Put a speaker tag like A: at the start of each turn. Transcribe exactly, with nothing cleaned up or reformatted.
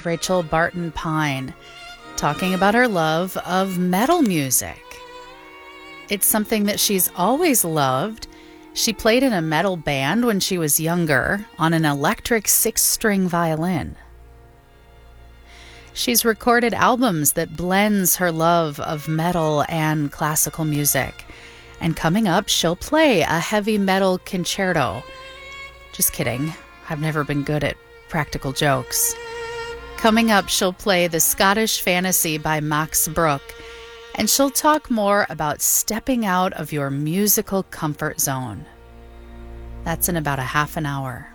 A: guest, Rachel Barton Pine, talking about her love of metal music. It's something that she's always loved. She played in a metal band when she was younger on an electric six-string violin. She's recorded albums that blends her love of metal and classical music. And coming up, she'll play a heavy metal concerto. Just kidding. I've never been good at practical jokes. Coming up, she'll play The Scottish Fantasy by Max Bruch, and she'll talk more about stepping out of your musical comfort zone. That's in about a half an hour.